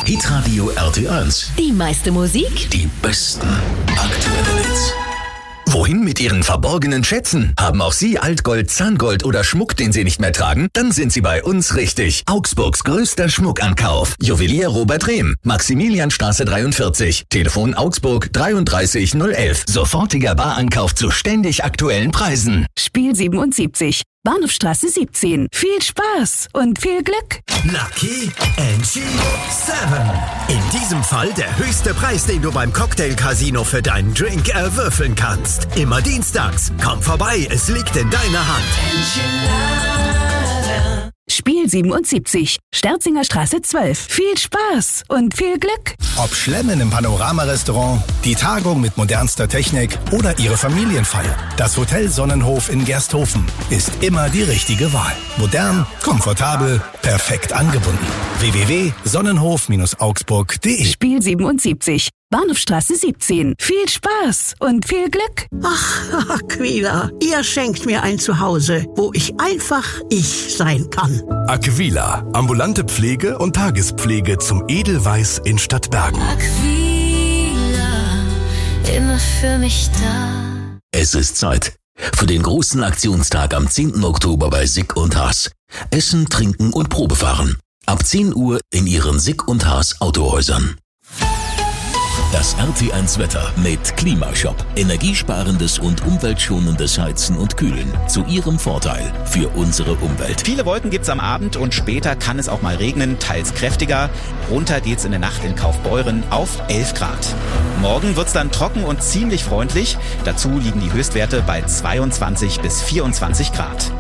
Hitradio RT1. Die meiste Musik, Die besten aktuellen Hits. Wohin mit Ihren verborgenen Schätzen? Haben auch Sie Altgold, Zahngold oder Schmuck, den Sie nicht mehr tragen? Dann sind Sie bei uns richtig. Augsburgs größter Schmuckankauf. Juwelier Robert Rehm, Maximilianstraße 43. Telefon Augsburg 33011. Sofortiger Barankauf zu ständig aktuellen Preisen. Spiel 77, Bahnhofstraße 17. Viel Spaß und viel Glück. Lucky NG 7. In diesem Fall der höchste Preis, den du beim Cocktail-Casino für deinen Drink erwürfeln kannst. Immer dienstags. Komm vorbei, es liegt in deiner Hand. Spiel 77, Sterzinger Straße 12. Viel Spaß und viel Glück. Ob Schlemmen im Panorama-Restaurant, die Tagung mit modernster Technik oder Ihre Familienfeier. Das Hotel Sonnenhof in Gersthofen ist immer die richtige Wahl. Modern, komfortabel, perfekt angebunden. www.sonnenhof-augsburg.de. Spiel 77, Bahnhofstraße 17. Viel Spaß und viel Glück. Ach, Aquila, ihr schenkt mir ein Zuhause, wo ich einfach ich sein kann. Aquila, ambulante Pflege und Tagespflege zum Edelweiß in Stadtbergen. Aquila, immer für mich da. Es ist Zeit für den großen Aktionstag am 10. Oktober bei Sick & Haas. Essen, Trinken und Probefahren. Ab 10 Uhr in Ihren Sick & Haas Autohäusern. Das RT1 Wetter mit Klimashop. Energiesparendes und umweltschonendes Heizen und Kühlen. Zu Ihrem Vorteil für unsere Umwelt. Viele Wolken gibt's am Abend und später kann es auch mal regnen, teils kräftiger. Runter geht's in der Nacht in Kaufbeuren auf 11 Grad. Morgen wird's dann trocken und ziemlich freundlich. Dazu liegen die Höchstwerte bei 22 bis 24 Grad.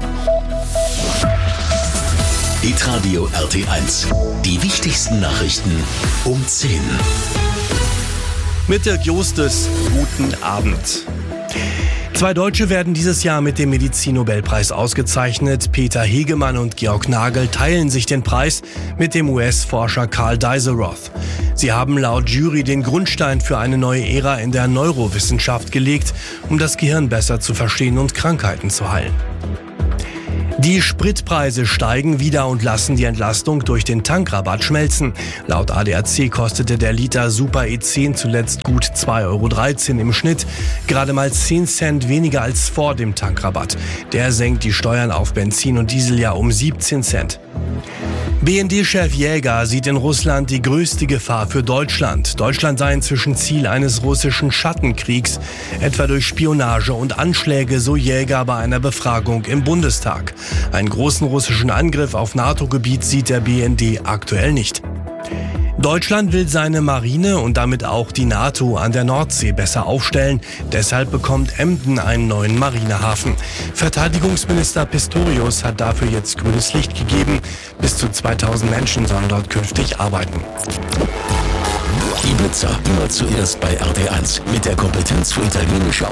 Hitradio RT1. Die wichtigsten Nachrichten um 10. Mit Dirk Justus, guten Abend. 2 Deutsche werden dieses Jahr mit dem Medizin-Nobelpreis ausgezeichnet. Peter Hegemann und Georg Nagel teilen sich den Preis mit dem US-Forscher Carl Deiseroth. Sie haben laut Jury den Grundstein für eine neue Ära in der Neurowissenschaft gelegt, um das Gehirn besser zu verstehen und Krankheiten zu heilen. Die Spritpreise steigen wieder und lassen die Entlastung durch den Tankrabatt schmelzen. Laut ADAC kostete der Liter Super E10 zuletzt gut 2,13 € im Schnitt, gerade mal 10 Cent weniger als vor dem Tankrabatt. Der senkt die Steuern auf Benzin und Diesel ja um 17 Cent. BND-Chef Jäger sieht in Russland die größte Gefahr für Deutschland. Deutschland sei inzwischen Ziel eines russischen Schattenkriegs, etwa durch Spionage und Anschläge, so Jäger bei einer Befragung im Bundestag. Einen großen russischen Angriff auf NATO-Gebiet sieht der BND aktuell nicht. Deutschland will seine Marine und damit auch die NATO an der Nordsee besser aufstellen. Deshalb bekommt Emden einen neuen Marinehafen. Verteidigungsminister Pistorius hat dafür jetzt grünes Licht gegeben. Bis zu 2000 Menschen sollen dort künftig arbeiten. Die Blitzer immer zuerst bei RT1 mit der Kompetenz für italienische